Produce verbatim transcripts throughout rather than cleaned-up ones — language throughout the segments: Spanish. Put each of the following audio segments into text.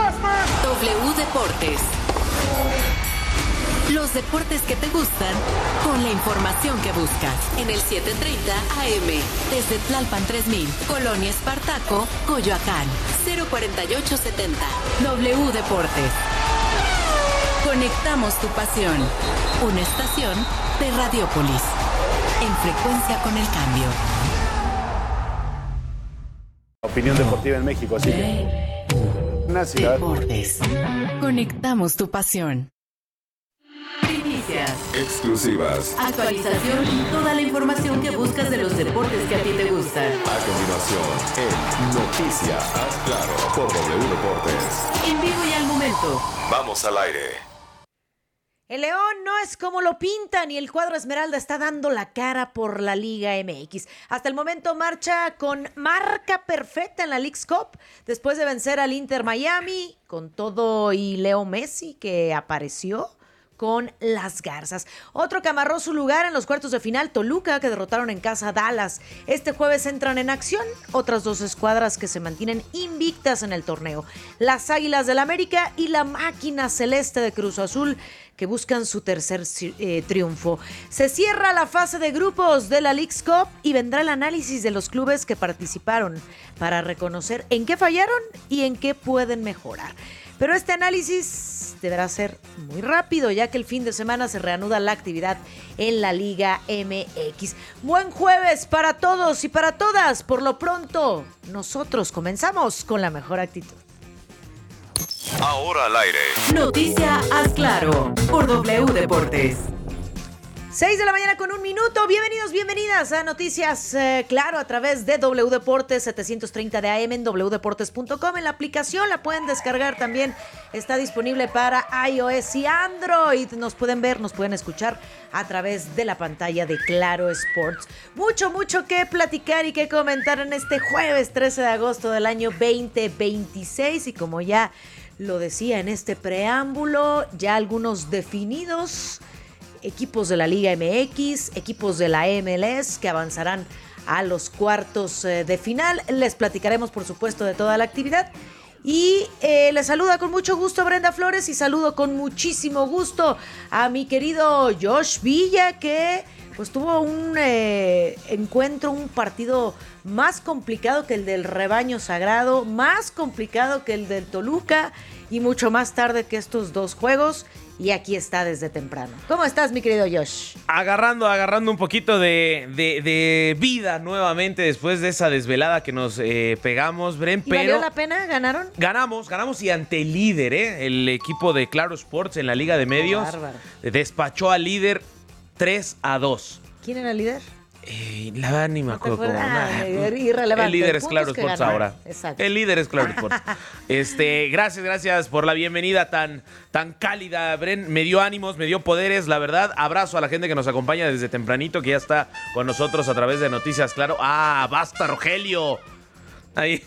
W Deportes. Los deportes que te gustan con la información que buscas en el setecientos treinta A M desde Tlalpan tres mil, Colonia Espartaco, Coyoacán, cero cuarenta y ocho setenta. W Deportes. Conectamos tu pasión. Una estación de Radiopolis. En frecuencia con el cambio. Opinión deportiva en México, así que una ciudad. Deportes. Conectamos tu pasión. Primicias. Exclusivas. Actualización y toda la información que buscas de los deportes que a ti te gustan. A continuación, en Noticias Haz Claro por W Deportes. En vivo y al momento. Vamos al aire. El León no es como lo pintan y el cuadro Esmeralda está dando la cara por la Liga M X. Hasta el momento marcha con marca perfecta en la Leagues Cup después de vencer al Inter Miami con todo y Leo Messi que apareció con las Garzas. Otro que amarró su lugar en los cuartos de final, Toluca, que derrotaron en casa a Dallas. Este jueves entran en acción otras dos escuadras que se mantienen invictas en el torneo. Las Águilas del América y la Máquina Celeste de Cruz Azul, que buscan su tercer eh, triunfo. Se cierra la fase de grupos de la Leagues Cup y vendrá el análisis de los clubes que participaron para reconocer en qué fallaron y en qué pueden mejorar. Pero este análisis deberá ser muy rápido, ya que el fin de semana se reanuda la actividad en la Liga M X. Buen jueves para todos y para todas. Por lo pronto, nosotros comenzamos con la mejor actitud. Ahora al aire. Noticia Haz Claro por W Deportes. seis de la mañana con un minuto. Bienvenidos, bienvenidas a Noticias eh, Claro a través de W Deportes setecientos treinta de A M en doble u deportes punto com. En la aplicación la pueden descargar también. Está disponible para iOS y Android. Nos pueden ver, nos pueden escuchar a través de la pantalla de Claro Sports. Mucho, mucho que platicar y que comentar en este jueves trece de agosto del año veinte veintiséis. Y como ya lo decía en este preámbulo, ya algunos definidos equipos de la Liga M X, equipos de la M L S que avanzarán a los cuartos eh, de final. Les platicaremos, por supuesto, de toda la actividad. Y eh, les saluda con mucho gusto Brenda Flores y saludo con muchísimo gusto a mi querido Josh Villa, que pues tuvo un eh, encuentro, un partido más complicado que el del Rebaño Sagrado, más complicado que el del Toluca y mucho más tarde que estos dos juegos. Y aquí está desde temprano. ¿Cómo estás, mi querido Josh? Agarrando, agarrando un poquito de, de, de vida nuevamente después de esa desvelada que nos eh, pegamos, Bren. ¿Y pero valió la pena? ¿Ganaron? Ganamos, ganamos y ante el líder, ¿eh? El equipo de Claro Sports en la Liga de Medios. Bárbaro. Despachó al líder tres a dos. ¿Quién era el líder? Eh, la verdad ni me acuerdo cómo. Ah, nah. irrelevante. El líder El es punto Claro es que Sports ganó. ahora. Exacto. El líder es Claro Sports. Este, gracias, gracias por la bienvenida tan, tan cálida, Bren. Me dio ánimos, me dio poderes, la verdad. Abrazo a la gente que nos acompaña desde tempranito, que ya está con nosotros a través de Noticias Claro. Ah, basta, Rogelio. Ahí.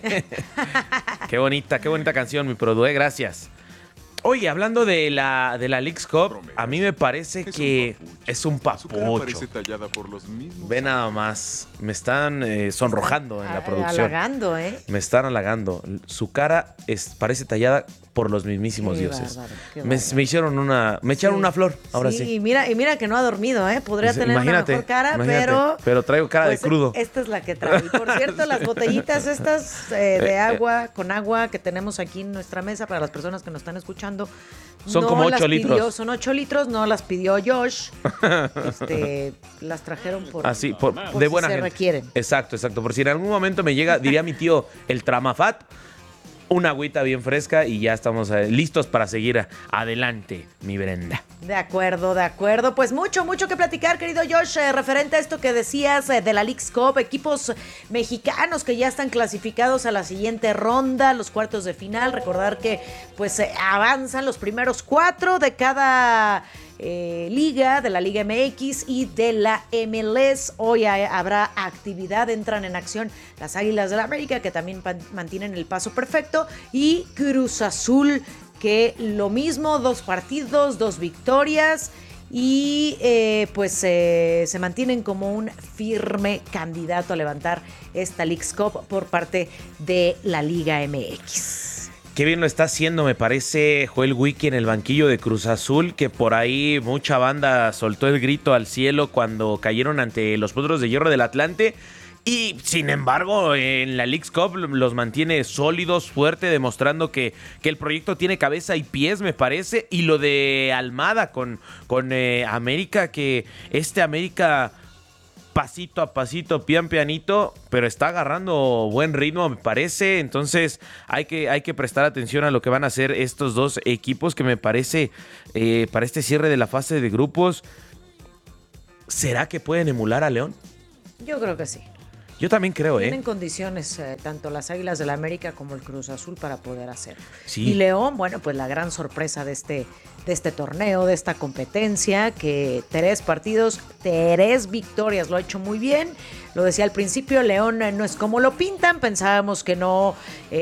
Qué bonita, qué bonita canción, mi produ, eh, gracias. Oye, hablando de la, de la Leagues Cup, a mí me parece que es un papucho. Ve nada más, me están eh, sonrojando en la producción. Halagando, ¿eh? Me están halagando. Su cara es, parece tallada por los mismísimos Qué dioses. bárbaro, qué Me, bárbaro. me hicieron una, me echaron Sí. una flor, ahora sí. Sí, y mira, y mira que no ha dormido, ¿eh? Podría Pues, tener una imagínate, mejor cara, imagínate, pero... pero traigo cara pues, de crudo. Esta es la que trae. Y por cierto, las botellitas estas eh, de agua, con agua que tenemos aquí en nuestra mesa para las personas que nos están escuchando. Son no como las ocho pidió, litros. Son ocho litros, no las pidió Josh. Este, las trajeron por, Así, por, por de si buena se gente. requieren. Exacto, exacto. Por si en algún momento me llega, diría mi tío, el Tramafat, una agüita bien fresca y ya estamos eh, listos para seguir a- adelante, mi Brenda. De acuerdo, de acuerdo. Pues mucho, mucho que platicar, querido Josh, eh, referente a esto que decías eh, de la Leagues Cup, equipos mexicanos que ya están clasificados a la siguiente ronda, los cuartos de final. Recordar que pues eh, avanzan los primeros cuatro de cada eh, liga, de la Liga M X y de la M L S. Hoy ha- habrá actividad, entran en acción las Águilas del América, que también pan- mantienen el paso perfecto, y Cruz Azul, que lo mismo, dos partidos, dos victorias y eh, pues eh, se mantienen como un firme candidato a levantar esta Leagues Cup por parte de la Liga M X. Qué bien lo está haciendo, me parece, Joel Wiki en el banquillo de Cruz Azul, que por ahí mucha banda soltó el grito al cielo cuando cayeron ante los Potros de Hierro del Atlante. Y sin embargo, en la Leagues Cup los mantiene sólidos, fuerte, demostrando que, que el proyecto tiene cabeza y pies, me parece. Y lo de Almada con, con eh, América, que este América pasito a pasito, pian pianito, pero está agarrando buen ritmo, me parece. Entonces hay que, hay que prestar atención a lo que van a hacer estos dos equipos, que me parece, eh, para este cierre de la fase de grupos, ¿será que pueden emular a León? Yo creo que sí. Yo también creo, ¿eh? Tienen condiciones eh, tanto las Águilas del la América como el Cruz Azul para poder hacerlo. Sí. Y León, bueno, pues la gran sorpresa de este, de este torneo, de esta competencia, que tres partidos, tres victorias, lo ha hecho muy bien. Lo decía al principio, León eh, no es como lo pintan, pensábamos que no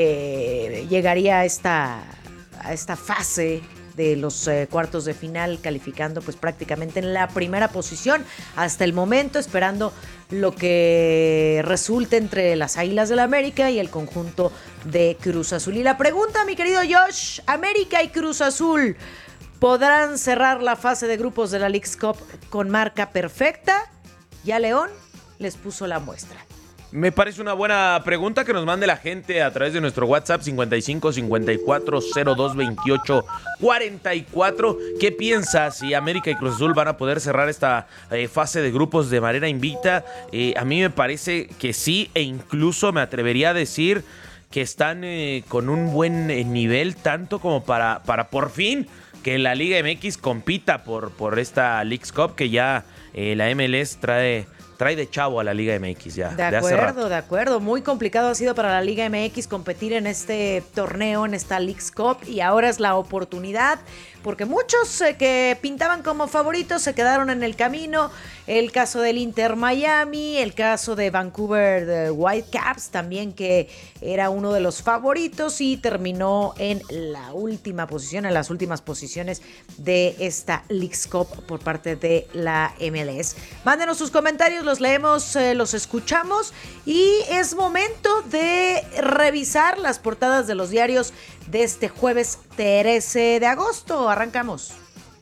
eh, llegaría a esta, a esta fase de los eh, cuartos de final, calificando pues prácticamente en la primera posición hasta el momento, esperando lo que resulte entre las Águilas del la América y el conjunto de Cruz Azul. Y la pregunta, mi querido Josh, América y Cruz Azul, ¿podrán cerrar la fase de grupos de la Leagues Cup con marca perfecta? Ya León les puso la muestra. Me parece una buena pregunta que nos mande la gente a través de nuestro WhatsApp cincuenta y cinco cincuenta y cuatro cero dos veintiocho cuarenta y cuatro. ¿Qué piensas si América y Cruz Azul van a poder cerrar esta eh, fase de grupos de manera invicta? Eh, a mí me parece que sí, e incluso me atrevería a decir que están eh, con un buen eh, nivel, tanto como para, para por fin que la Liga M X compita por, por esta Leagues Cup, que ya eh, la M L S trae... Trae de chavo a la Liga M X ya. De acuerdo, de acuerdo. Muy complicado ha sido para la Liga M X competir en este torneo, en esta Leagues Cup, y ahora es la oportunidad, porque muchos eh, que pintaban como favoritos se quedaron en el camino. El caso del Inter Miami, el caso de Vancouver de Whitecaps también, que era uno de los favoritos y terminó en la última posición, en las últimas posiciones de esta Leagues Cup por parte de la M L S. Mándenos sus comentarios, los leemos, eh, los escuchamos, y es momento de revisar las portadas de los diarios de este jueves trece de agosto. Arrancamos.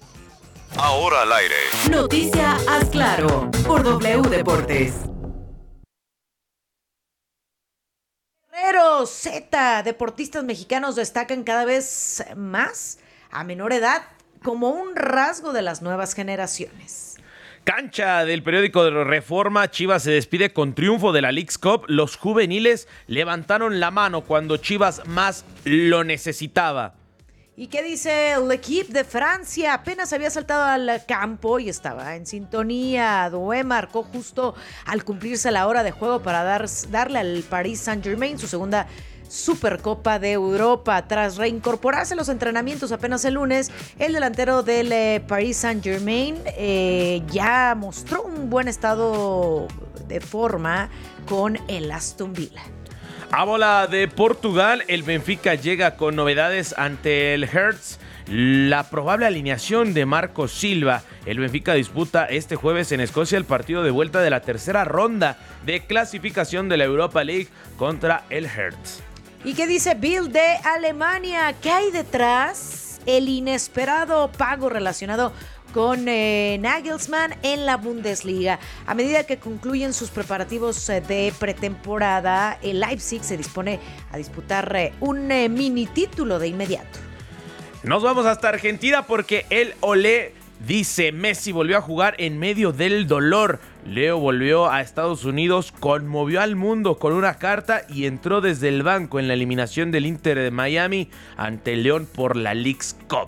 Ahora al aire. Noticia Haz Claro por W Deportes. Guerrero Z, deportistas mexicanos destacan cada vez más a menor edad como un rasgo de las nuevas generaciones. Cancha del periódico de Reforma, Chivas se despide con triunfo de la Leagues Cup. Los juveniles levantaron la mano cuando Chivas más lo necesitaba. ¿Y qué dice el equipo de Francia? Apenas había saltado al campo y estaba en sintonía. Doué marcó justo al cumplirse la hora de juego para dar, darle al Paris Saint-Germain su segunda Supercopa de Europa. Tras reincorporarse a los entrenamientos apenas el lunes, el delantero del eh, Paris Saint-Germain eh, ya mostró un buen estado de forma con el Aston Villa. A bola de Portugal, el Benfica llega con novedades ante el Hertz. La probable alineación de Marco Silva. El Benfica disputa este jueves en Escocia el partido de vuelta de la tercera ronda de clasificación de la Europa League contra el Hertz. ¿Y qué dice Bild de Alemania? ¿Qué hay detrás? El inesperado pago relacionado con eh, Nagelsmann en la Bundesliga. A medida que concluyen sus preparativos eh, de pretemporada, el Leipzig se dispone a disputar eh, un eh, mini título de inmediato. Nos vamos hasta Argentina porque el Olé dice: Messi volvió a jugar en medio del dolor. Leo volvió a Estados Unidos, conmovió al mundo con una carta y entró desde el banco en la eliminación del Inter de Miami ante León por la Leagues Cup.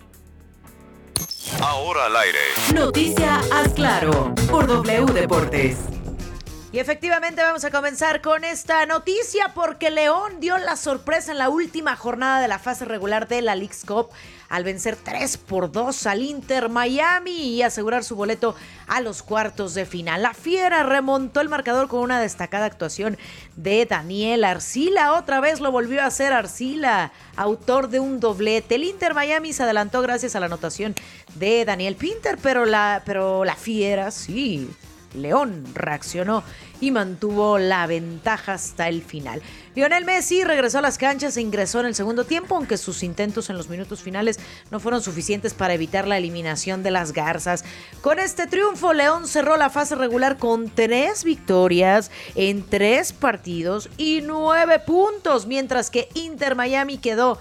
Ahora al aire. Noticia Haz Claro por W Deportes. Y efectivamente vamos a comenzar con esta noticia porque León dio la sorpresa en la última jornada de la fase regular de la Leagues Cup al vencer tres por dos al Inter Miami y asegurar su boleto a los cuartos de final. La Fiera remontó el marcador con una destacada actuación de Daniel Arcila. Otra vez lo volvió a hacer Arcila, autor de un doblete. El Inter Miami se adelantó gracias a la anotación de Daniel Pinter, pero la, pero la Fiera sí León reaccionó y mantuvo la ventaja hasta el final. Lionel Messi regresó a las canchas e ingresó en el segundo tiempo, aunque sus intentos en los minutos finales no fueron suficientes para evitar la eliminación de las Garzas. Con este triunfo, León cerró la fase regular con tres victorias en tres partidos y nueve puntos, mientras que Inter Miami quedó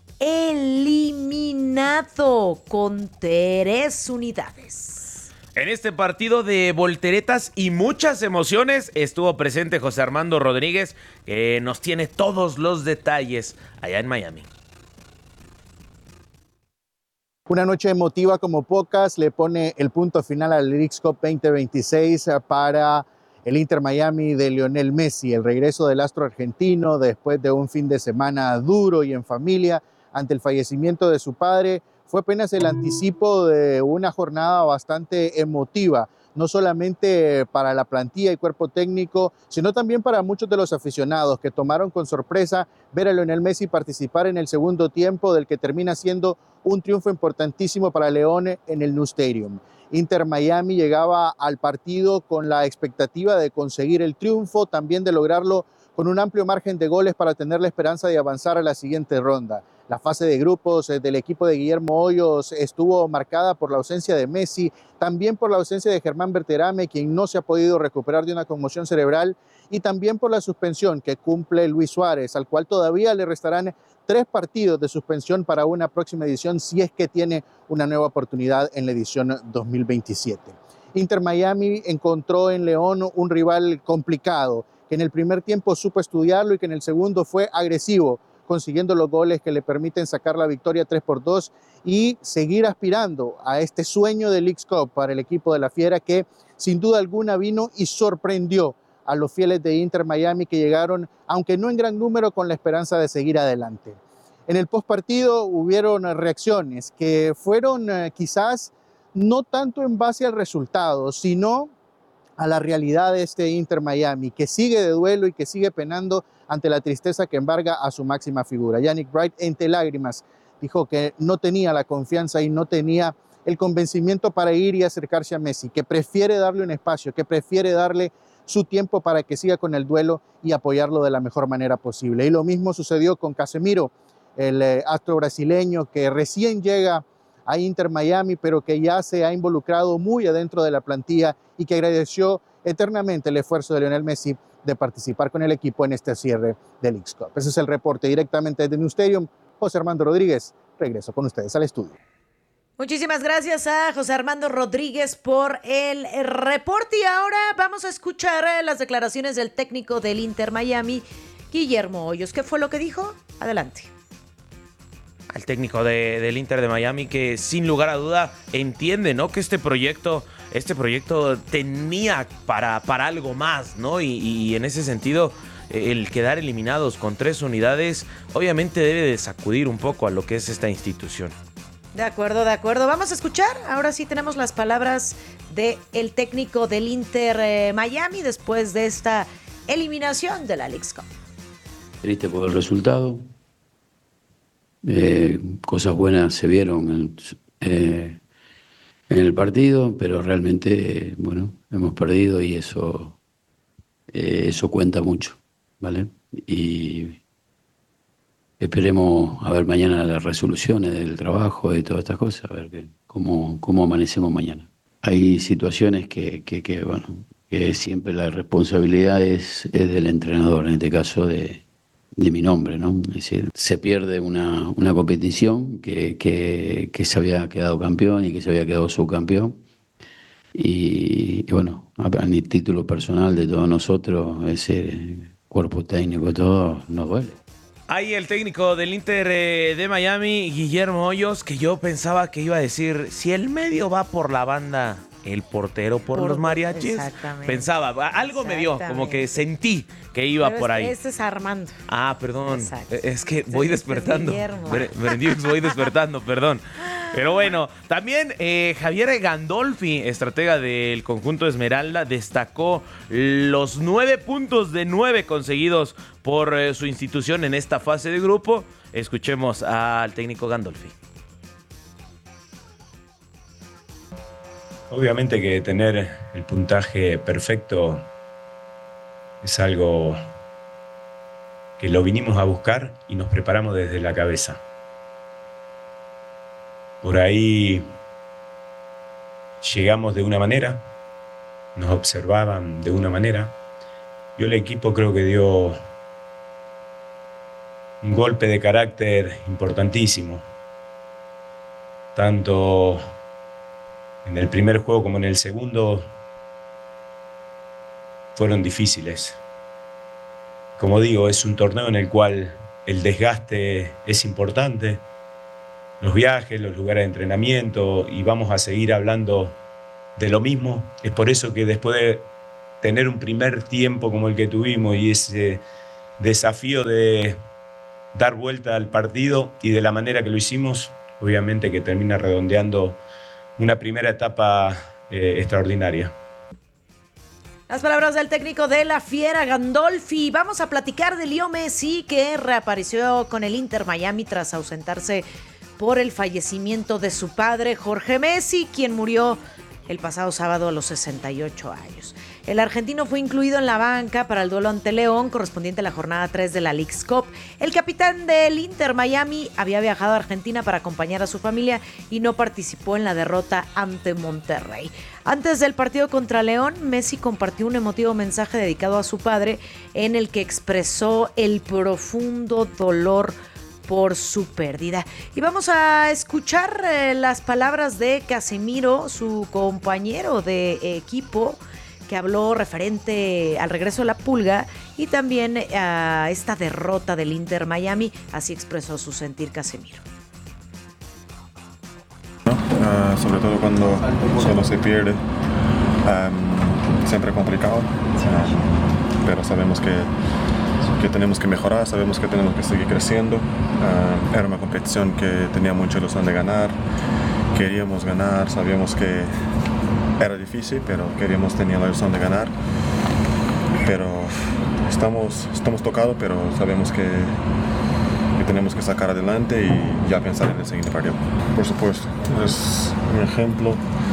eliminado con tres unidades. En este partido de volteretas y muchas emociones estuvo presente José Armando Rodríguez, que nos tiene todos los detalles allá en Miami. Una noche emotiva como pocas, le pone el punto final al Leagues Cup veinte veintiséis para el Inter Miami de Lionel Messi, el regreso del astro argentino después de un fin de semana duro y en familia ante el fallecimiento de su padre. Fue apenas el anticipo de una jornada bastante emotiva, no solamente para la plantilla y cuerpo técnico, sino también para muchos de los aficionados que tomaron con sorpresa ver a Lionel Messi participar en el segundo tiempo del que termina siendo un triunfo importantísimo para León en el Nou Stadium. Inter Miami llegaba al partido con la expectativa de conseguir el triunfo, también de lograrlo con un amplio margen de goles para tener la esperanza de avanzar a la siguiente ronda. La fase de grupos del equipo de Guillermo Hoyos estuvo marcada por la ausencia de Messi, también por la ausencia de Germán Berterame, quien no se ha podido recuperar de una conmoción cerebral, y también por la suspensión que cumple Luis Suárez, al cual todavía le restarán tres partidos de suspensión para una próxima edición, si es que tiene una nueva oportunidad en la edición dos mil veintisiete. Inter Miami encontró en León un rival complicado, que en el primer tiempo supo estudiarlo y que en el segundo fue agresivo, consiguiendo los goles que le permiten sacar la victoria tres por dos y seguir aspirando a este sueño de Leagues Cup para el equipo de la Fiera, que sin duda alguna vino y sorprendió a los fieles de Inter Miami, que llegaron, aunque no en gran número, con la esperanza de seguir adelante. En el postpartido hubieron reacciones que fueron eh, quizás no tanto en base al resultado, sino a la realidad de este Inter Miami, que sigue de duelo y que sigue penando ante la tristeza que embarga a su máxima figura. Yannick Bright, entre lágrimas, dijo que no tenía la confianza y no tenía el convencimiento para ir y acercarse a Messi, que prefiere darle un espacio, que prefiere darle su tiempo para que siga con el duelo y apoyarlo de la mejor manera posible. Y lo mismo sucedió con Casemiro, el eh, astro brasileño que recién llega a Inter Miami, pero que ya se ha involucrado muy adentro de la plantilla y que agradeció eternamente el esfuerzo de Lionel Messi de participar con el equipo en este cierre de Leagues Cup. Ese es el reporte directamente desde Nou Stadium. José Armando Rodríguez, regreso con ustedes al estudio. Muchísimas gracias a José Armando Rodríguez por el reporte. Y ahora vamos a escuchar las declaraciones del técnico del Inter Miami, Guillermo Hoyos. ¿Qué fue lo que dijo? Adelante. Al técnico de, del Inter de Miami, que sin lugar a duda entiende, ¿no?, que este proyecto, este proyecto tenía para, para algo más, ¿no? Y, y en ese sentido, el quedar eliminados con tres unidades, obviamente debe de sacudir un poco a lo que es esta institución. De acuerdo, de acuerdo. Vamos a escuchar. Ahora sí tenemos las palabras del técnico del Inter eh, Miami después de esta eliminación de la Leagues Cup. Triste por el resultado. Eh, cosas buenas se vieron en, eh, en el partido, pero realmente, eh, bueno, hemos perdido y eso, eh, eso cuenta mucho, ¿vale? Y esperemos a ver mañana las resoluciones del trabajo y todas estas cosas, a ver que, cómo, cómo amanecemos mañana. Hay situaciones que, que, que, bueno, que siempre la responsabilidad es, es del entrenador, en este caso de de mi nombre, ¿no? Es decir, se pierde una, una competición que, que, que se había quedado campeón y que se había quedado subcampeón. Y, y bueno, a, a mi título personal de todos nosotros, ese cuerpo técnico, todo nos duele. Ahí el técnico del Inter eh, de Miami, Guillermo Hoyos, que yo pensaba que iba a decir, si el medio va por la banda, el portero por, por los mariachis. Pensaba, algo me dio, como que sentí que iba Pero por es, ahí. Este es Armando. Ah, perdón. Exacto. Es que voy este despertando. Es voy despertando, perdón. Pero bueno, también eh, Javier Gandolfi, estratega del conjunto Esmeralda, destacó los nueve puntos de nueve conseguidos por eh, su institución en esta fase de grupo. Escuchemos al técnico Gandolfi. Obviamente que tener el puntaje perfecto es algo que lo vinimos a buscar y nos preparamos desde la cabeza. Por ahí llegamos de una manera, nos observaban de una manera. Yo el equipo creo que dio un golpe de carácter importantísimo, tanto en el primer juego como en el segundo fueron difíciles. Como digo, es un torneo en el cual el desgaste es importante, los viajes, los lugares de entrenamiento, y vamos a seguir hablando de lo mismo. Es por eso que después de tener un primer tiempo como el que tuvimos y ese desafío de dar vuelta al partido y de la manera que lo hicimos, obviamente que termina redondeando una primera etapa eh, extraordinaria. Las palabras del técnico de la Fiera, Gandolfi. Vamos a platicar de Leo Messi, que reapareció con el Inter Miami tras ausentarse por el fallecimiento de su padre, Jorge Messi, quien murió el pasado sábado a los sesenta y ocho años. El argentino fue incluido en la banca para el duelo ante León, correspondiente a la jornada tres de la Leagues Cup. El capitán del Inter Miami había viajado a Argentina para acompañar a su familia y no participó en la derrota ante Monterrey. Antes del partido contra León, Messi compartió un emotivo mensaje dedicado a su padre, en el que expresó el profundo dolor por su pérdida. Y vamos a escuchar eh, las palabras de Casemiro, su compañero de equipo, que habló referente al regreso de la Pulga y también a esta derrota del Inter Miami. Así expresó su sentir Casemiro. ¿No? Uh, sobre todo cuando solo se pierde, um, siempre complicado, uh, pero sabemos que, que tenemos que mejorar, sabemos que tenemos que seguir creciendo. Uh, era una competición que tenía mucha ilusión de ganar, queríamos ganar, sabíamos que era difícil, pero queríamos tener la ilusión de ganar. Pero estamos, estamos tocados, pero sabemos que, que tenemos que sacar adelante y ya pensar en el siguiente partido. Por supuesto, es un ejemplo,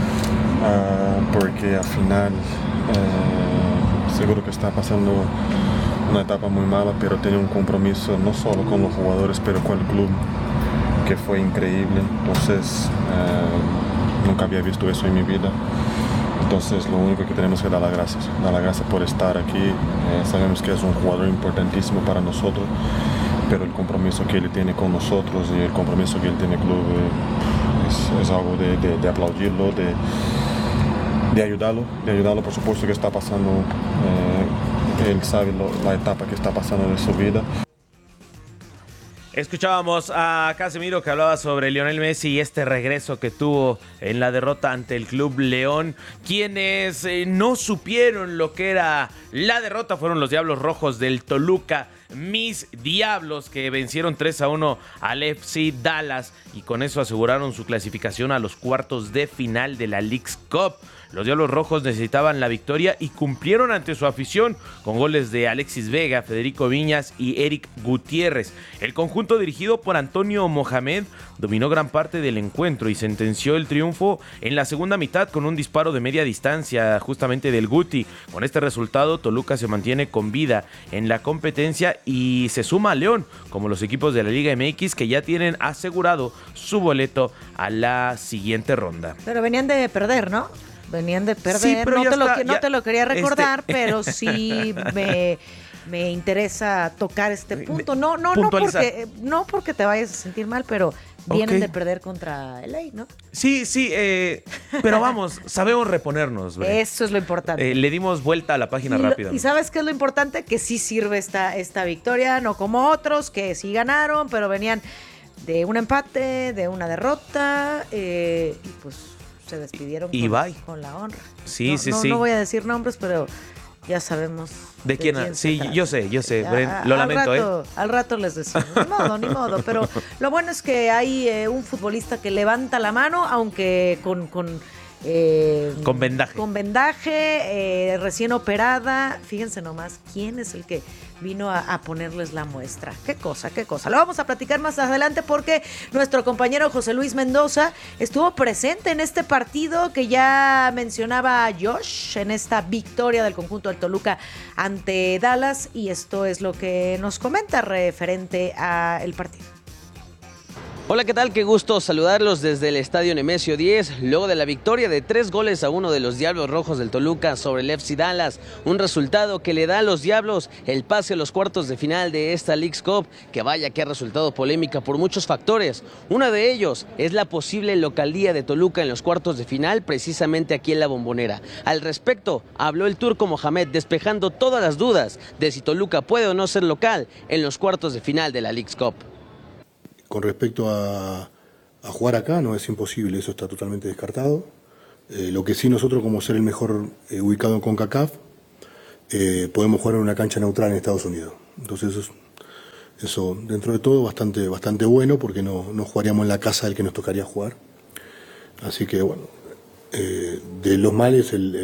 uh, porque al final uh, seguro que está pasando una etapa muy mala, pero tiene un compromiso no solo con los jugadores, pero con el club, que fue increíble. Entonces, uh, nunca había visto eso en mi vida. Entonces lo único que tenemos que dar las gracias, dar las gracias por estar aquí. Eh, sabemos que es un jugador importantísimo para nosotros, pero el compromiso que él tiene con nosotros y el compromiso que él tiene con el club eh, es, es algo de, de, de aplaudirlo, de, de ayudarlo, de ayudarlo por supuesto que está pasando, eh, él sabe lo, la etapa que está pasando de su vida. Escuchábamos a Casemiro, que hablaba sobre Lionel Messi y este regreso que tuvo en la derrota ante el Club León. Quienes eh, no supieron lo que era la derrota fueron los Diablos Rojos del Toluca. Mis Diablos, que vencieron tres a uno al F C Dallas y con eso aseguraron su clasificación a los cuartos de final de la Leagues Cup. Los Diablos Rojos necesitaban la victoria y cumplieron ante su afición con goles de Alexis Vega, Federico Viñas y Eric Gutiérrez. El conjunto dirigido por Antonio Mohamed dominó gran parte del encuentro y sentenció el triunfo en la segunda mitad con un disparo de media distancia justamente del Guti. Con este resultado, Toluca se mantiene con vida en la competencia y se suma a León, como los equipos de la Liga M X, que ya tienen asegurado su boleto a la siguiente ronda. Pero venían de perder, ¿no? Venían de perder, sí, pero no, te, está, lo, no ya, te lo quería recordar, este... pero sí me, me interesa tocar este punto. No, no, no porque, no porque te vayas a sentir mal, pero vienen okay. de perder contra el L A, ¿no? Sí, sí, eh, pero vamos, sabemos reponernos. ¿Ve? Eso es lo importante. Eh, le dimos vuelta a la página rápida. ¿Y sabes qué es lo importante? Que sí sirve esta, esta victoria, no como otros que sí ganaron, pero venían de un empate, de una derrota, eh, y pues se despidieron y con, con la honra. Sí, no, sí, no, sí. No voy a decir nombres, pero ya sabemos de, de quién. quién sí, trata. yo sé, yo sé. Bren, lo al lamento, rato, ¿eh? Al rato les decimos. Ni modo, ni modo. Pero lo bueno es que hay eh, un futbolista que levanta la mano, aunque con, con Eh, con vendaje. Con vendaje, eh, recién operada. Fíjense nomás, ¿quién es el que vino a, a ponerles la muestra? Qué cosa, qué cosa. Lo vamos a platicar más adelante porque nuestro compañero José Luis Mendoza estuvo presente en este partido que ya mencionaba Josh, en esta victoria del conjunto del Toluca ante Dallas, y esto es lo que nos comenta referente al partido. Hola, ¿qué tal? Qué gusto saludarlos desde el Estadio Nemesio diez, luego de la victoria de tres goles a uno de los Diablos Rojos del Toluca sobre el F C Dallas, un resultado que le da a los Diablos el pase a los cuartos de final de esta Leagues Cup, que vaya que ha resultado polémica por muchos factores. Uno de ellos es la posible localía de Toluca en los cuartos de final, precisamente aquí en la Bombonera. Al respecto, habló el turco Mohamed, despejando todas las dudas de si Toluca puede o no ser local en los cuartos de final de la Leagues Cup. Con respecto a, a jugar acá, no es imposible, eso está totalmente descartado. Eh, lo que sí, nosotros, como ser el mejor eh, ubicado en CONCACAF, eh, podemos jugar en una cancha neutral en Estados Unidos. Entonces eso, eso dentro de todo, bastante, bastante bueno, porque no, no jugaríamos en la casa del que nos tocaría jugar. Así que bueno, eh, de los males el, el